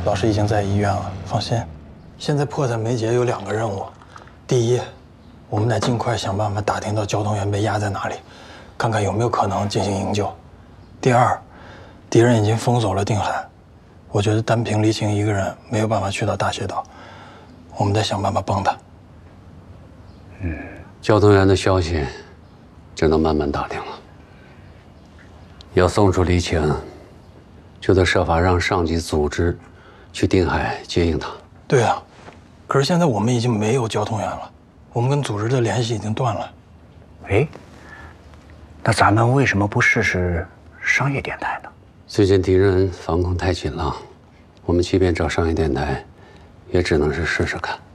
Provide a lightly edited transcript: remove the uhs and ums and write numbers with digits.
老师已经在医院了，放心。现在迫在眉睫有2个任务：第一，我们得尽快想办法打听到交通员被压在哪里，看看有没有可能进行营救；第二，敌人已经封锁了定海，我觉得单凭黎晴一个人没有办法去到大穴岛，我们得想办法帮他。 交通员的消息只能慢慢打听了。要送出黎晴，就得设法让上级组织去定海接应他。 对啊，可是现在我们已经没有交通员了，我们跟组织的联系已经断了。 哎，那咱们为什么不试试商业电台呢？ 最近敌人防控太紧了，我们即便找商业电台，也只能是试试看。